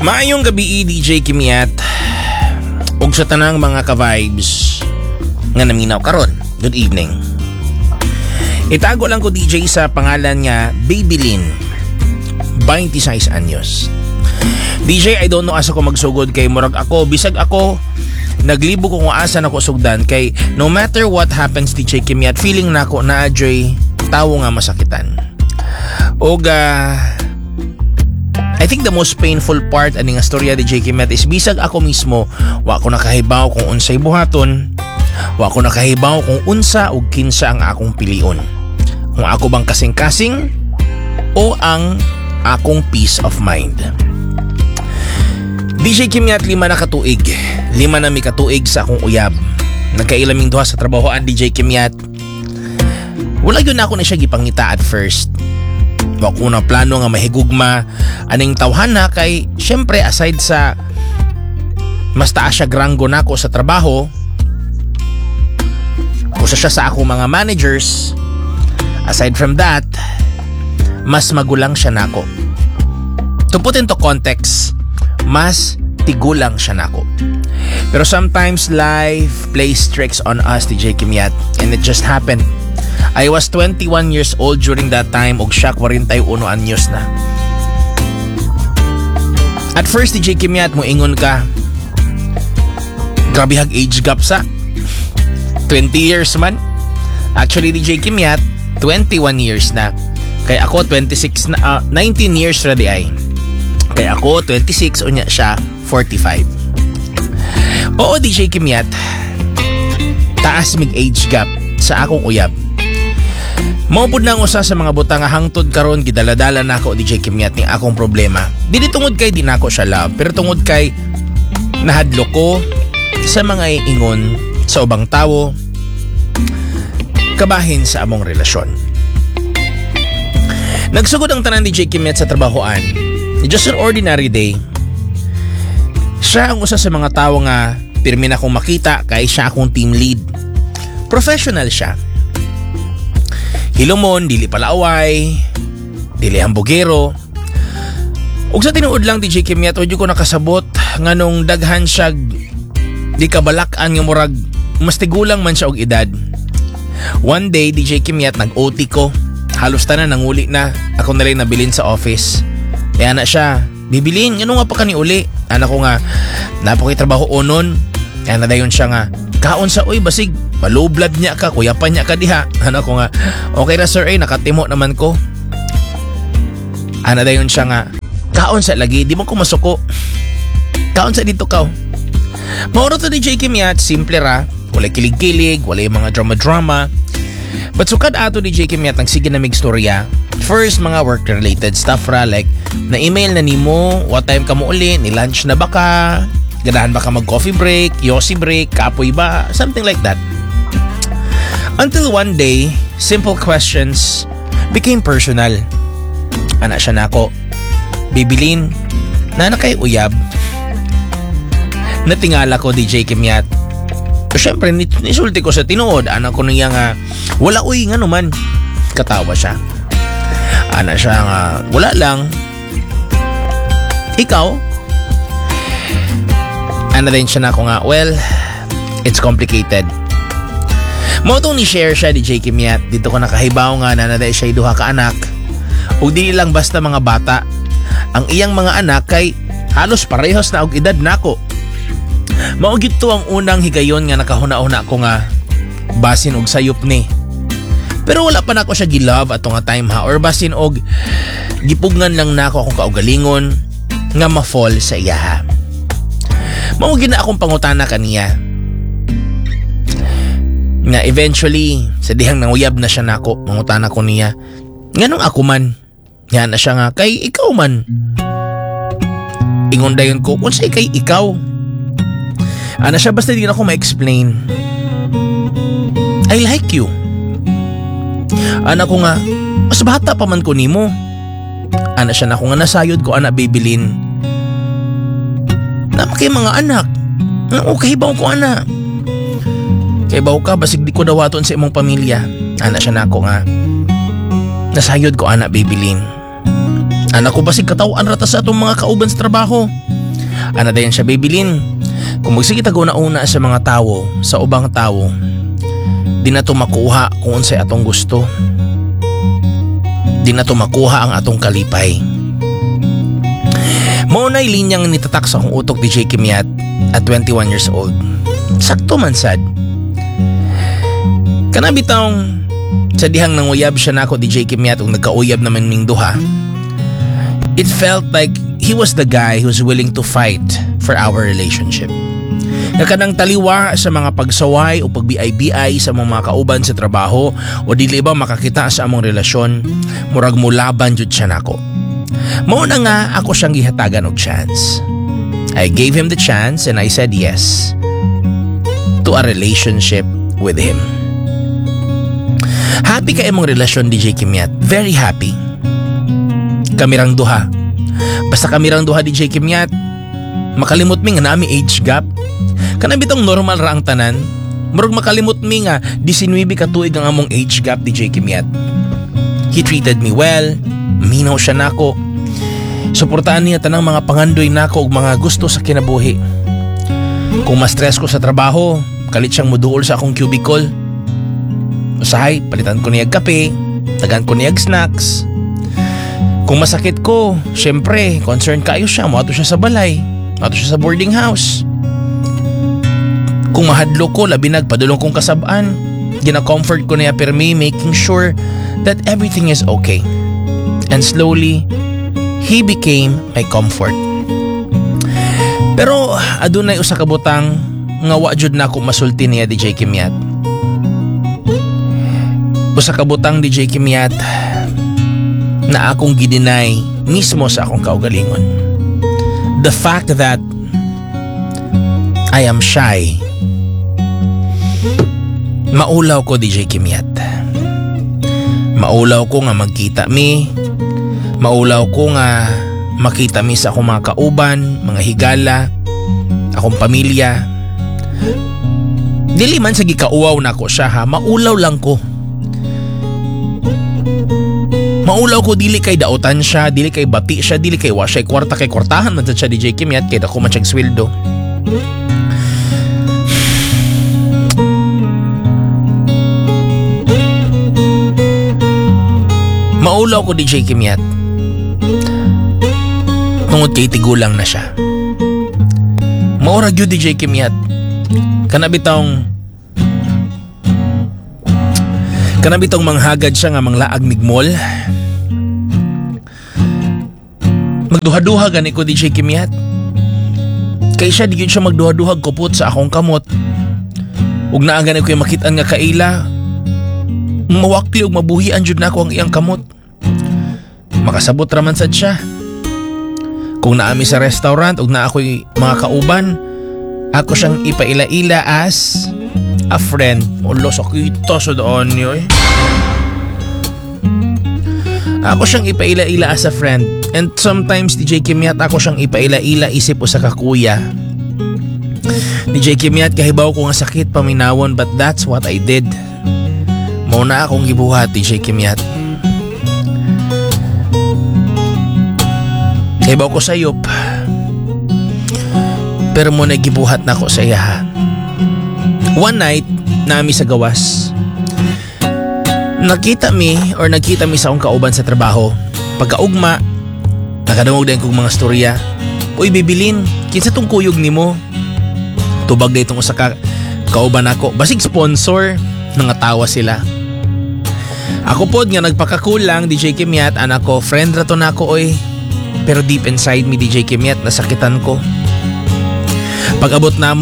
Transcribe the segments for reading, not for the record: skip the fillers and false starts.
Maayong gabi DJ Kimiat ug sa tanang mga ka-vibes nga naminaw karon. Good evening. Itago lang ko DJ sa pangalan nga Babylin, 26 anyos. DJ, I don't know asa ko magsugod kay murag ako bisag ako naglibo ko kung asa na ko sugdan kay no matter what happens DJ Kimiat, feeling nako na adjoy tawo nga masakitan. Og I think the most painful part aning storya DJ Kimiat is bisag ako mismo wa ko nakahibaw kung unsay buhaton, wa ko nakahibaw kung unsa ug kinsa ang akong pilion. Kung ako bang kasing-kasing o ang akong peace of mind. DJ Kimiat, 5 na katuig. 5 na mi katuig sa akong uyab. Nagkailaming duha sa trabahoan DJ Kimiat. Wala yun ako na siya gipangita at first. Wa ko na plano nga mahigugma aning tawhana kay syempre aside sa mas taas siya granggo nako sa trabaho, usa siya sa akong mga managers. Aside from that, mas magulang siya nako. To put into context, mas tigulang siya nako. Pero sometimes life plays tricks on us DJ Kimiat, and it just happened. I was 21 years old during that time ug siya 41 anyos na. At first DJ Kimiat, moingon ka, grabe hag age gap sa 20 years man. Actually DJ Kimiat, 21 years na. Kay ako 26 na 19 years na di ay. Kay ako 26 unya siya 45. Oo DJ Kimiat, taas mig age gap sa akong uyab. Maupod na ang usa sa mga butang nga hangtod karon gidaladala nako DJ Kimiat ning akong problema. Dili tungod kay di nako siya love, pero tungod kay nahadlo ko sa mga ingon sa ubang tawo kabahin sa among relasyon. Nagsugod ang tanan DJ Kimiat sa trabahoan. Just an ordinary day. Siya ang usa sa mga tawo nga pirmi na kong makita kay siya akong team lead. Professional siya. Hilomon, dili palaaway, dili hambugero. Ug sa tinuod lang DJ Kimiat, udyo ko nakasabot nganong daghan siya di kabalak-an nga murag mas tigulang man siya og edad. One day DJ Kimiat, nag-OT ko. Halos tanan nanguli na. Ako na rin nabilin sa office. Kaya na siya, bibilin, ano nga pa ka ni uli? Anak ko nga, napakitrabaho onon. Kaya na dayon siya nga, kaon sa uy basig, low blood niya ka, kuya pa niya ka diha. Anak ko nga, okay na sir, nakatimo naman ko. Ana dayon siya nga, kaon sa lagi, di mo ko masuko. Kaon sa dito ka. Mauro to DJ Kimiat, simple ra, walay kilig-kilig, walay mga drama-drama. But sukad ato DJ Kimiat, ang sige na mig storya. First, mga work-related stuff ra, like, na-email na nimo, what time ka mo uli, ni-lunch na ba ka, ganahan ba ka mag-coffee break, yosi break, kapoy ba, something like that. Until one day, simple questions became personal. Ana siya nako, Bibilin, na kay uyab. Natingala ko DJ Kimiat. So syempre, nisulti ko sa tinuod. Ana ko niya nga, wala uy nga naman. Katawa siya. Ana siya nga, wala lang. Ikaw? Ana din siya na ako nga, well, it's complicated. Mo itong ni-share siya DJ Kimiat. Dito ko nakahibaw nga na naday siya duha ka anak. O di lang basta mga bata. Ang iyang mga anak kay halos parehas na og edad nako. Maugit to ang unang higayon nga nakahuna-una ko nga basin og sayop ni. Pero wala pa nako siya gilove ato nga time ha, or basin og gipugngan lang nako akong kaugalingon nga ma-fall sa iya ha. Maugin na akong pangutana kaniya. Nga eventually, sa dihang nanguyab na siya nako, mangutana ko niya, nganong ako man? Yan na siya nga, kay ikaw man. Ingon dayon ko, kung sa'y kay ikaw. Ana siya, basta di na ako ma-explain. I like you. Ana ko nga, mas bata pa man ko nimo. Ana siya na ko nga nasayod ko, ana Bibilin. Namakay mga anak. Okay ba ko ana? Kay baw ka, basig di ko dawaton sa imong pamilya. Ana siya na ko nga. Nasayod ko ana Bibilin. Anak ko basig katawan rata sa atong mga kauban sa trabaho. Ana dayon siya, Babylin, kung magsigit ako una sa mga tao, sa ubang tao, di na to makuha kung unsay atong gusto. Di na to makuha ang atong kalipay. Maunay linyang nitatak sa akong utok DJ Kimyat at 21 years old. Sakto man sad. Kanabitang sa dihang nanguyab siya nako DJ Kimyat ug nagkauyab naman ning duha. It felt like he was the guy who's willing to fight for our relationship. Kanang taliwa sa mga pagsaway o pagbiay-biay sa mga kauban sa trabaho o dili ba makakita sa among relasyon, murag mulaban jud siya nako. Mao na nga ako siyang gihatagan og chance. I gave him the chance and I said yes to a relationship with him. Happy ka imong relasyon DJ Kimyat. Very happy. Kamirang duha. Basta kamirang duha DJ Kimyat. Makalimot mi nga nami age gap. Kana bitong normal ra ang tanan. Murag makalimot mi nga 19 ka tuig ang among age gap DJ Kimyat. He treated me well. Minaw siya nako. Suportaan niya tanang mga pangandoy nako ug mga gusto sa kinabuhi. Kung ma-stress ko sa trabaho, kalit siyang muduol sa akong cubicle. Usahay, palitan ko niyag kape, tagan ko niyag snacks. Kung masakit ko, syempre, concern kayo siya, moato siya sa balay, moato siya sa boarding house. Kung mahadlo ko, labi nagpadulong kong kasabaan, gina-comfort ko niya permi, making sure that everything is okay. And slowly, he became my comfort. Pero adunay usa ka butang nga wa jud nako masulti niya DJ Kimyat. Usa ka butang DJ Kimyat na akong gidinay mismo sa akong kaugalingon. The fact that I am shy. Maulaw ko DJ Kimyat. Maulaw ko nga magkita mi. Maulaw ko nga makita mi sa akong mga kauban, mga higala, akong pamilya. Dili man sa gikauaw na ko siya ha, maulaw lang ko. Maulaw ko dili kay dautan siya, dili kay bati siya, dili kay wa siya kwarta kay kwartahan man siya DJ Kimyat kay dako man siyang sweldo. Maulaw ko DJ Kimyat. Tungod kay tigulang na siya. Maura gyud DJ Kimyat. Kanabitong manghagad siya nga manglaag migmol. Magduha-duha gani ko DJ Kimyat. Kay siya di gyud siya magduha-duhag kupot sa akong kamot. Ug naa gani ko makitaan nga kaila. Mawakli ug mabuhian jud nako ang iyang kamot. Makasabot raman sad siya. Kung naami sa restaurant ug naa ako'y mga kauban, ako siyang ipaila-ila as a friend. Ulo, sakita sa daan niyo eh. Ako siyang ipaila-ila as a friend. And sometimes DJ Kimyat ako siyang ipaila-ila isip o sa kakuya. DJ Kimyat kahibaw ko nga sakit paminawon but that's what I did. Mauna akong gibuhat DJ Kimyat. Kahibaw ko sayop. Pero muna gibuhat na ko sa iya ha. One night, nami sa gawas. Nagkita mi sa akong kauban sa trabaho. Pagkaugma, nakadungog din kong mga storya. Uy, Bibilin, kinsa tong kuyog nimo? Tubag na itong usa ka kauban ako. Basig sponsor, nangatawa sila. Ako pod nga nagpakakulang, DJ Kimyat, anak ko, friend rato na ako, oy. Pero deep inside me, DJ Kimyat, nasakitan ko. Pag-abot na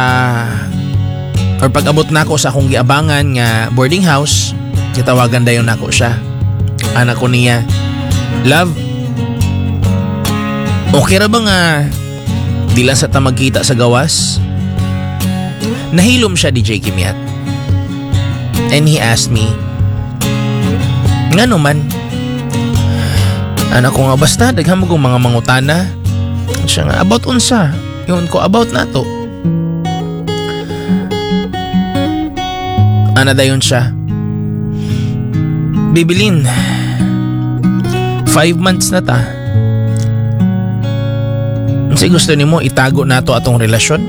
ako sa akong giabangan nga boarding house, kitawagan dayon nako siya. Anak ko niya, love, okay ra ba nga di lang sa ta magkita sa gawas? Nahilom siya DJ Kimyat. And he asked me, ngano man? Anak ko nga basta, daghan mo kong mga mangutana. Siya nga, about unsa? Yun ko, about na to. Ana dayon siya. Bibilin, 5 months na ta. Unsay gusto nimo itago nato atong relasyon?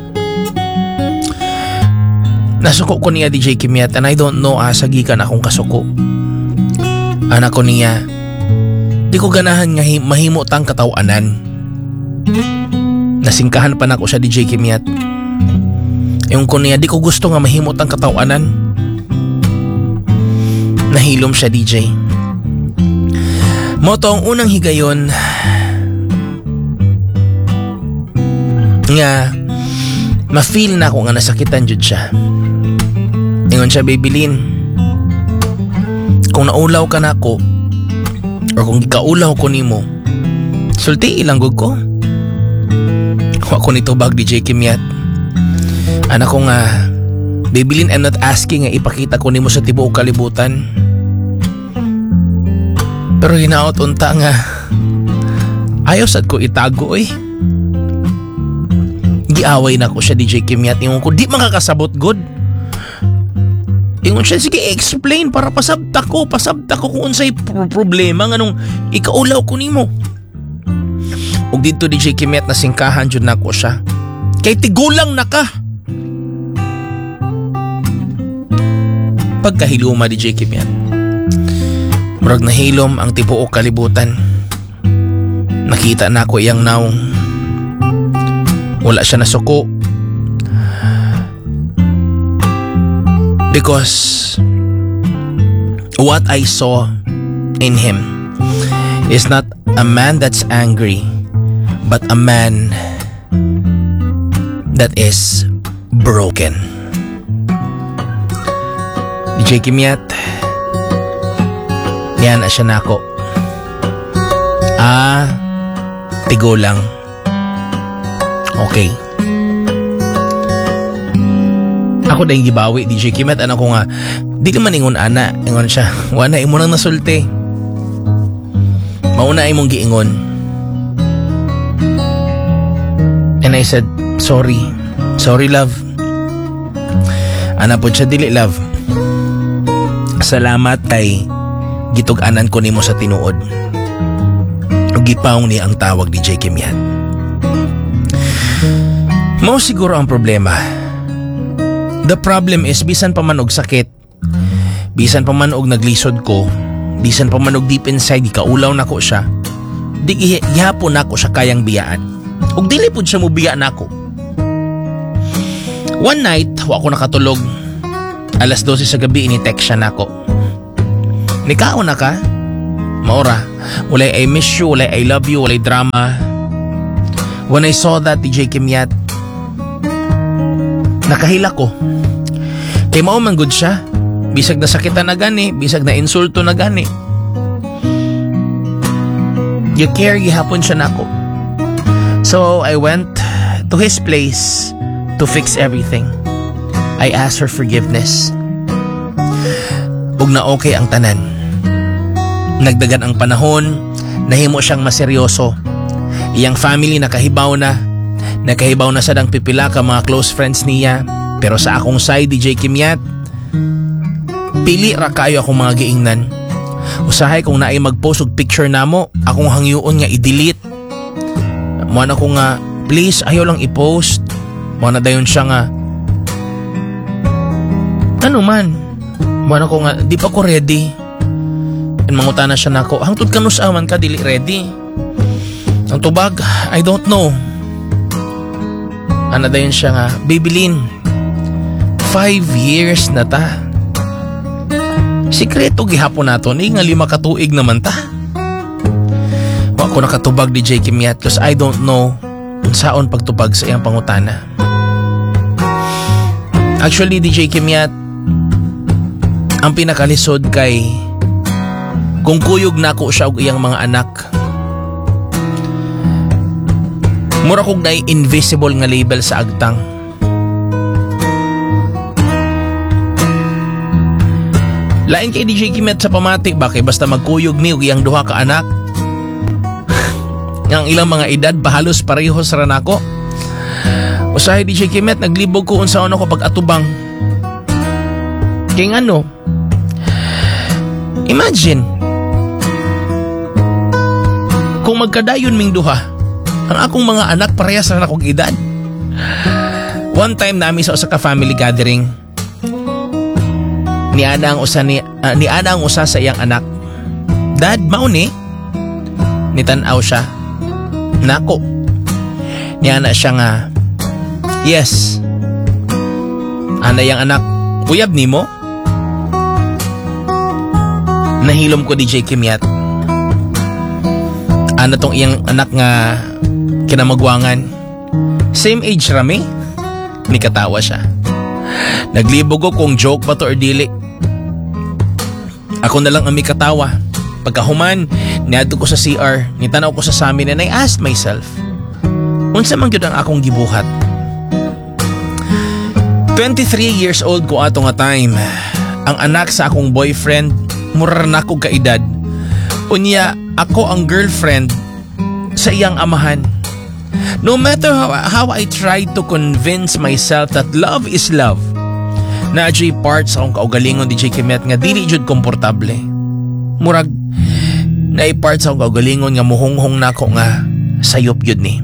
Nasuko ko niya DJ Kimyat and I don't know asa gikan akong kasuko. Anak ko niya, di ko ganahan nga mahimo tang katawanan. Nasingkahan pa na ko siya DJ Kimyat. Yung ko niya, di ko gusto nga mahimo tang katawanan. Nahilom siya DJ. Mo to ang unang higayon nga ma-feel na ako nga nasakitan jud siya. Ingon siya, Babylin, kung naulaw ka na ako or kung gikaulaw ko nimo, sulti ilang gug ko. Wa ko nito bag DJ Kimyat. Anak ko nga, Babylin, I'm not asking nga ipakita ko nimo sa tibuok kalibutan. Pero hinaot unta nga ayaw sad ko itago Giaway na ko siya DJ Kimyat. Ingon ko, di makakasabot good. Ingon siya, sige explain para pasabta ko kung unsay problema nga nung ikaulaw ko nimo. Ug dito DJ Kimyat nasingkahan jud nako siya. Kay tigulang na ka. Pagkahiluma DJ Kimyat, murag nahilom ang tibuok kalibutan. Nakita na ko iyang naong. Wala siya nasuko. Because what I saw in him is not a man that's angry, but a man that is broken. DJ Kimyat, yan na siya nako. Tigo lang. Okay. Ako dahil gibawi DJ Kimyat. Anak ko nga, di naman ingon ana. Ingon siya, wala imo nang nasulti. Mauna imong giingon. And I said, sorry love. Ana po siya, dili love. Salamat kay gitug-anan ko nimo sa tinuod. Ug gipaong ni ang tawag DJ Kimyat. Mao siguro ang problema. The problem is, bisan pa man og sakit, bisan pa man og naglisod ko, bisan pa man og deep inside ikaulaw nako siya, di gihapon nako siya kayang biyaan. Ug dili pud siya mo biya nako. One night, wa ko nakatulog. Alas 12 sa gabi ini-text siya nako. Nikaon na ka? Maura, walay I miss you, walay I love you, walay drama. When I saw that DJ Kimyat, nakahila ko. Kay mao man gud siya. Bisag na sakitan na gani, bisag na insulto na gani. You care gihapon siya nako. So I went to his place to fix everything. I asked her forgiveness. Ug na okay ang tanan. Nagdagan ang panahon, nahimo siyang maseryoso. Iyang family nakahibaw na sa dang pipila ka mga close friends niya. Pero sa akong side DJ Kimyat, pili ra kayo akong mga giingnan. Usahay kung naay mag-post og picture namo, akong hangyoon nga i-delete. Mo na ko nga, please ayaw lang i-post. Mo na dayon siya nga, ano man. Mo na ko nga, di pa ko ready. And mangutana siya nako, hangtod kanusaman ka dili ready. Ang tubag, I don't know. Ano dayon siya nga, Babylin, 5 years na ta. Sikreto gihapon nato ni nga 5 katuig naman ta. Wa ko nakatubag DJ Kimyat because I don't know kung saon pagtubag sa iyang pangutana. Actually DJ Kimyat, ang pinakalisod kay kung kuyog nako siya og iyang mga anak. Mura kog naay invisible nga label sa agtang. Lain kay DJ Kimyat sa pamati ba kay basta magkuyog mi og iyang duha ka anak. Yang ilang mga edad pahalos parehos ra nako. Usahay DJ Kimyat naglibog ko unsaon ako pag atubang. Kay ngano? Imagine kung magkadayon ming duha, Ang akong mga anak parehas na akong edad. One time namin sa usa ka family gathering, ni Ana ang usa sa iyang anak. Dad, mao ni? Nitanaw siya. Nako. Ni Ana siya nga, yes. Ana yang anak, uyab nimo? Nahilom ko DJ Kimyat. Ana tong iyang anak nga kinamagwangan. Same age rami. Nikatawa siya. Naglibog ko kung joke ba to or dili. Ako na lang ang mikatawa. Pagkahuman, niadto ko sa CR, nitanaw ko sa amin and I asked myself, unsa man gyud ang akong gibuhat? 23 years old ko ato nga time. Ang anak sa akong boyfriend, murar na ko kaedad. Unya, ako ang girlfriend sa iyang amahan. No matter how I tried to convince myself that love is love, na adjay parts akong kaugalingon DJ Kimet nga dili jud komportable. Murag na parts akong kaugalingon nga muhonghong nako nga sayop jud ni.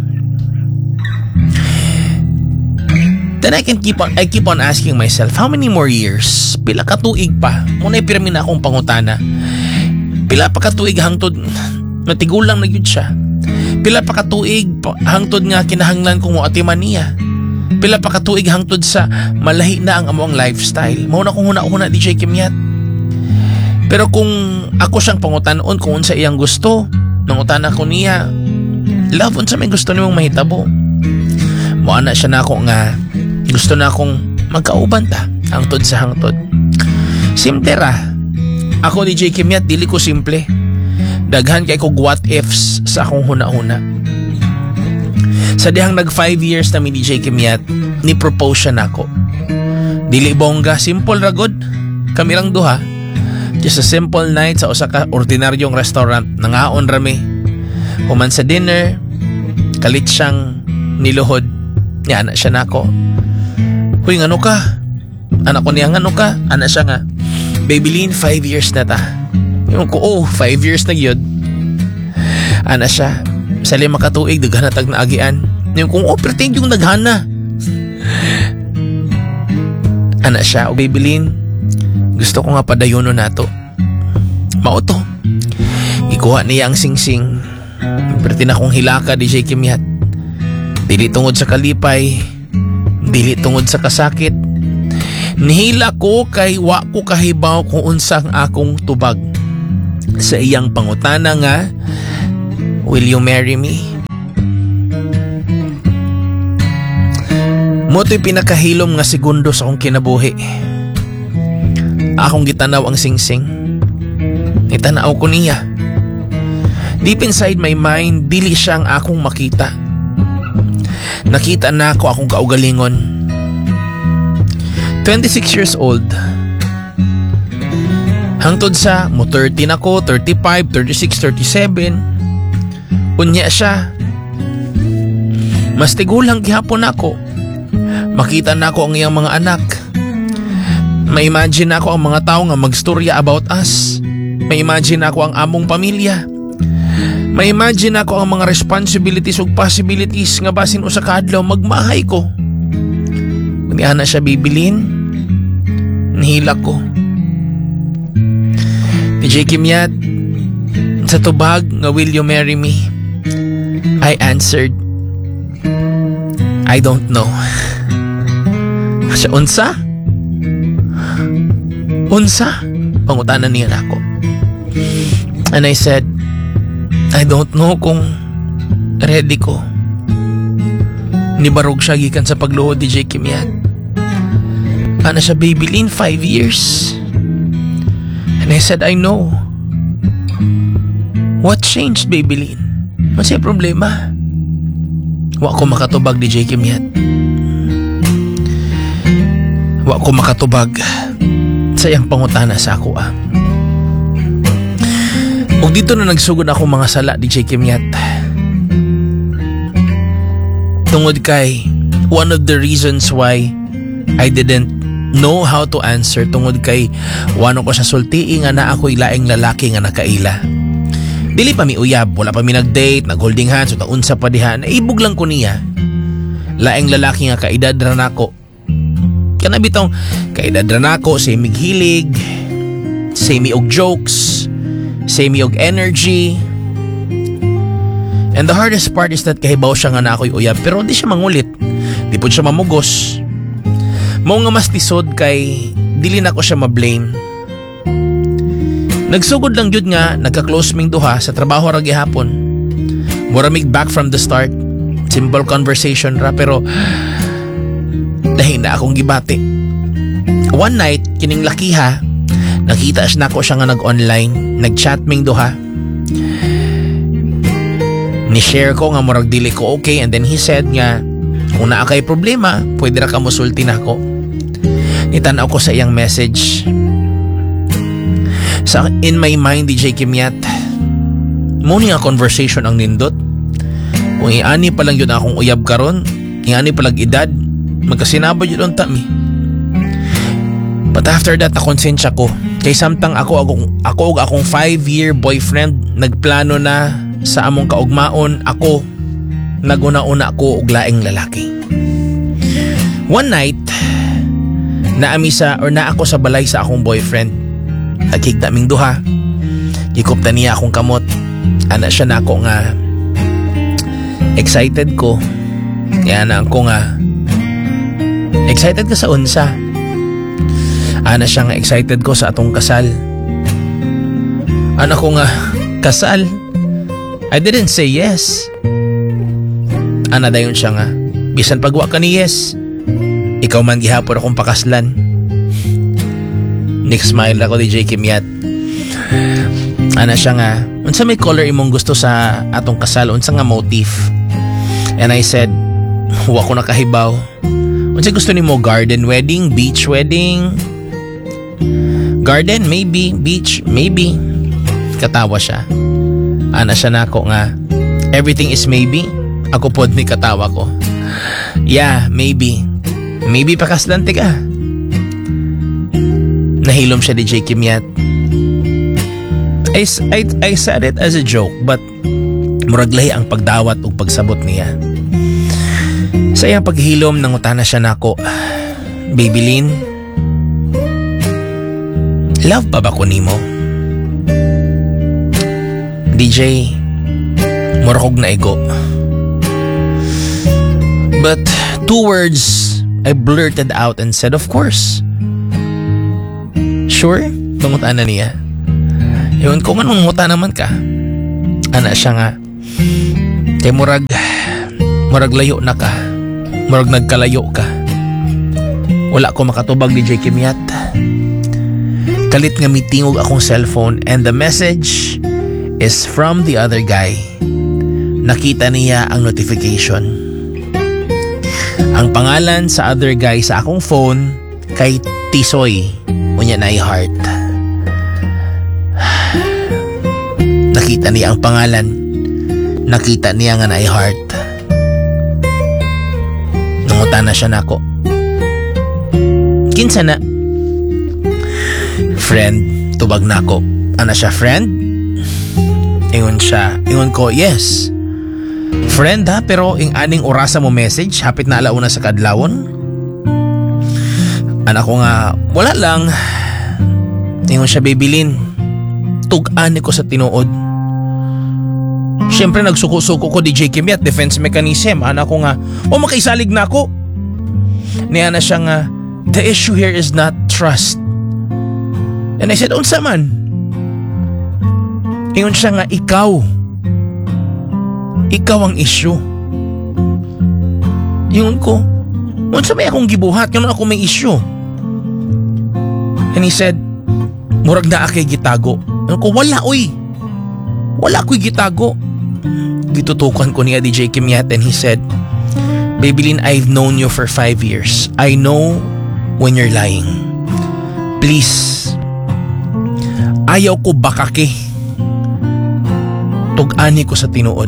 Then I keep on asking myself, how many more years? Pila ka tuig pa? Muna'y pirmi na akong pangutana. Pila pa ka tuig hangtod natigulang na yun siya. Pila pa ka tuig hangtod nga kinahanglan kong atiman niya. Pila pa ka tuig hangtod sa malahi na ang among lifestyle. Mauna kong huna-huna DJ Kimyat. Pero kung ako siyang pangutanon kung unsa iyang gusto, nangutana ko niya, love, unsa may gusto nimong mahitabo? Moana siya na ako nga gusto na akong magkauban ta hangtod sa hangtod. Simple ra. Ako DJ Kimyat, dili ko simple. Daghan kay kog what ifs sa akong huna-huna. Sa dihang nag 5 years na mi DJ Kimyat, ni propose siya nako. Dili bongga, simple ra gud. Kami lang duha. Just a simple night sa usa ka ordinaryong restaurant. Nangaon rami. Human sa dinner, kalit siyang niluhod. Niya anak siya nako. Huy, ngano ka? Anak ko niya, ngano ka? Anak siya nga, Babylin, 5 years na ta. Yung ko, 5 years na yun. Anak siya, sa 5 katuig, daghana tag naagian. Yung kung pretend yung naghana. Anak siya, Babylin, gusto ko nga padayono nato. Mauto. Ikuha niya ang singsing. Pretend akong hilaka, DJ Kimyat. Dili tungod sa kalipay, dili tungod sa kasakit. Nihila ko kay wa ko kahibaw kung unsang akong tubag. Sa iyang pangutana nga, will you marry me? Moto'y pinakahilom nga segundo sa akong kinabuhi. Akong gitanaw ang singsing. Itanaw ko niya. Deep inside my mind, dili siyang akong makita. Nakita na ako akong kaugalingon. 26 years old. Hangtod sa mo 30 na ko, 35, 36, 37. Unya siya. Mas tigulang gihapon ako. Makita na ako ang iyang mga anak. Ma-imagine ako ang mga tao nga magstorya about us. Ma-imagine ako ang among pamilya. Ma-imagine ako ang mga responsibilities ug possibilities nga basin usa ka adlaw magmahay ko. Kung na siya bibilin, nihila ko. DJ Kimyat, sa tubag nga will you marry me? I answered, I don't know. Sa unsa? Unsa? Pangutanan niya ako. And I said, I don't know kung ready ko. Nibarog siya gikan sa pagluhod DJ Kimyat. Ana siya Babylin, 5 years. And I said, I know. What changed, Babylin? Masaya problema. Wa ko makatubag DJ Kimyat. Wa ko makatubag sa iyang pangutana sa ako ah. O dito na nagsugod ako mga sala DJ Kimyat. Tungod kay one of the reasons why I didn't know how to answer, tungod kay wano ko sa sultii nga na ako'y laing lalaki nga nakaila. Dili pa mi uyab, wala pa mi nag-date, nag-holding hands, o taunsa pa diha. Naibog lang ko niya. Laing lalaki nga kaedad ra nako. Kana bitong kaedad ra nako, same hilig, same og jokes, same og energy. And the hardest part is that kahibaw siya nga na ako'y uyab, pero di siya mangulit. Di po siya mamugos. Mao nga mas tisod kay dili na ko siya ma-blame. Nagsugod lang jud nga nagka-close ming duha sa trabaho ra gihapon. Muramig back from the start. Simple conversation ra pero dahil na akong gibati. One night, kining lakiha, nakita siya nako siya nga nag-online, nag-chat ming duha. Ni-share ko nga murag dili ko okay, and then he said nga kung naa kay problema, pwede ra ka mosulti nako. Nitanaw ko sa iyang message. Sa in my mind, DJ Kimyat, muna nga conversation ang nindot. Kung iani pa lang yun akong uyab karon, iani pa lang edad, magkasinabod yun ang tami. But after that, nakonsensya ko. Kay samtang ako ug akong 5-year boyfriend, nagplano na sa among kaugmaon, ako, naguna-una ko og laing lalaki. One night, naa ako sa balay sa akong boyfriend. Nagkigda ming duha. Gikupta niya akong kamot. Ana siya na ako nga excited ko. Kaya na ako nga excited ka sa unsa. Ana siya nga excited ko sa atong kasal. Ana ko nga kasal. I didn't say yes. Ana dayon siya nga bisan pagwa ka ni yes, ikaw man gihapon akong pakaslan. Nick smile ako DJ Kimyat. Ana siya nga, unsa may color imong gusto sa atong kasal, unsa nga motif? And I said, wa ko nakahibaw. Unsa gusto nimo, garden wedding, beach wedding? Garden, maybe. Beach, maybe. Katawa siya. Ana siya nako nga, everything is maybe. Ako pod ni katawa ko. Yeah, maybe. Maybe pakaslan ka. Nahilom siya DJ Kimyat. I said it as a joke, but muraglahi ang pagdawat ug pagsabot niya. Sa iyang paghilom, nangutana siya nako, Baby Lynn, love pa ba ko nimo? DJ, murag na ego. But 2 words I blurted out and said, of course. Sure? Mangutana niya. Yun, kung anong muta naman ka. Ana siya nga. Kay murag layo na ka. Murag nagkalayo ka. Wala ko makatubag ni DJ Kimyat. Kalit nga mitingog akong cellphone and the message is from the other guy. Nakita niya ang notification. Ang pangalan sa other guy sa akong phone kay Tisoy. Unya na i-heart. Nakita niya ang pangalan. Nakita niya nga na i-heart. Nangutan na siya nako. Kinsa na? Friend, tubag nako. Ana siya, friend? Ingon siya. Ingon ko, yes. Friend ha, pero ing aning orasa mo message, hapit na alauna sa kadlawon. Anak ko nga, wala lang. Ingon siya, Baby Lynn, tug-ani ko sa tinuod. Siyempre nagsuko-suko ko DJ Kimyat, defense mechanism. Anak ko nga, makaisalig na ako. Niya na siya nga, the issue here is not trust. And I said, unsa man? Ingon siya nga, ikaw ang issue. Ingon ko, unsa may akong gibuhat, kano ako may issue? And he said, murag na akay gitago. Ingon ko, wala oy. Wala ko'y gitago. Gitutukan ko niya DJ Kimyat and he said, Baby Lynn, I've known you for 5 years. I know when you're lying. Please, ayaw ko bakake. Tug-ani ko sa tinuod.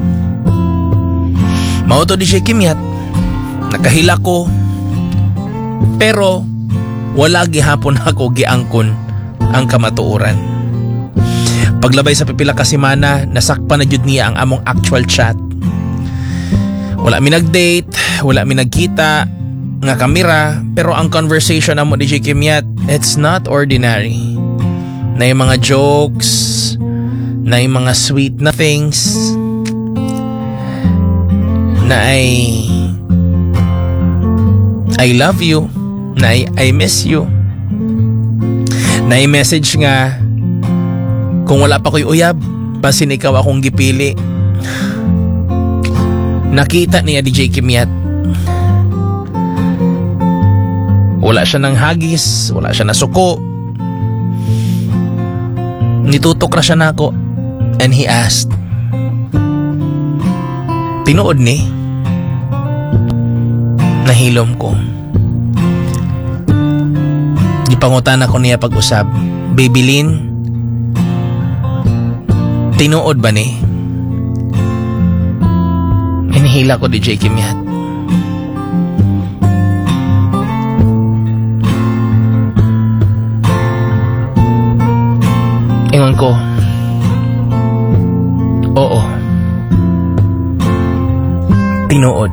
Mao to DJ Kimyat. Nakahila ko. Pero wala gihapon ako giangkon ang kamatuoran. Paglabay sa pipila ka semana, nasakpan na jud niya ang among actual chat. Wala mi nag-date, wala mi nagkita nga kamera, pero ang conversation amo DJ Kimyat, it's not ordinary. Na yung mga jokes, na yung mga sweet nothings, na I love you, na I miss you, na message nga kung wala pa ko'y uyab, basin ikaw akong gipili. Nakita niya DJ Kimyat. Wala siya ng hagis, wala siya na suko. Nitutok na siya na ako. And he asked, tinuod ni? Nahilom ko. Gipangutan ako niya pag-usab. Baby Lynn, tinuod ba ni? Inihila ko DJ Kimyat. Ingon ko, oo, tinuod.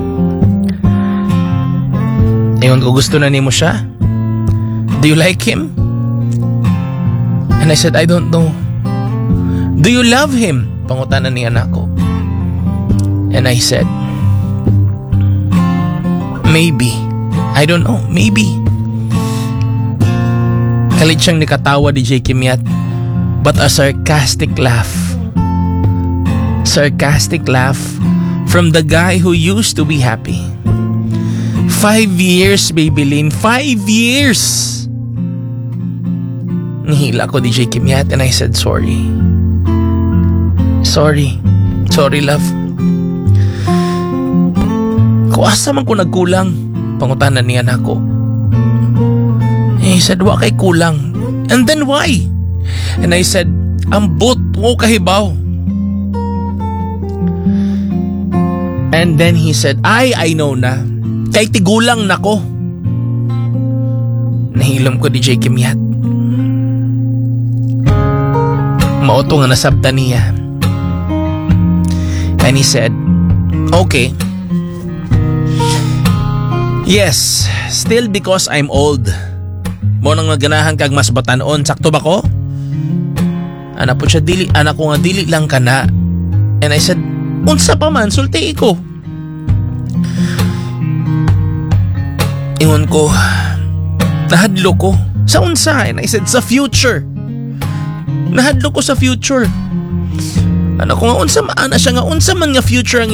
Ingon ko, gusto na nimo siya? Do you like him? And I said, I don't know. Do you love him? Pangutanan ni anak ko. And I said, maybe. I don't know, maybe. Kalit siyang nikatawa DJ Kimyat, but a sarcastic laugh. Sarcastic laugh from the guy who used to be happy. 5 years, Baby Lynn, 5 years! Nihila ko DJ Kimyat and I said, sorry. Sorry, love. Kuasa man ko nagkulang, pangutanan niya na ako. He said, wa kay kulang. And then why? And I said, ambot, mo kahibaw. And then he said, I know na. Kay tigulang nako. Nahilom ko DJ Kimyat. Mauto nga nasabta niya. And he said, okay. Yes, still because I'm old. Mo nang naganahan kag mas batanon, sakto ba ko? Anak po siya, anak ko nga dili lang ka na. And I said, unsa pa man, sulti ko. Ingon ko, nahadlo ko. Sa unsa? And I said, sa future. Nahadlo ko sa future. Anak ko nga, unsa maana siya nga, unsa man nga future ang